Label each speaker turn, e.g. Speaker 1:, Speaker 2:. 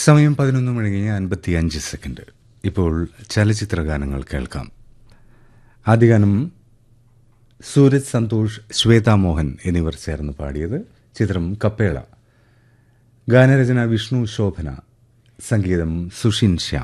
Speaker 1: സമയം 11:55. ഇപ്പോൾ ചലച്ചിത്ര ഗാനങ്ങൾ കേൾക്കാം. ആദ്യ ഗാനം സൂരജ് സന്തോഷ്, ശ്വേതാ മോഹൻ എന്നിവർ ചേർന്ന് പാടിയത്. ചിത്രം കപ്പേള. ഗാനരചന വിഷ്ണു ശോഭന, സംഗീതം സുഷിൻ ശ്യാം.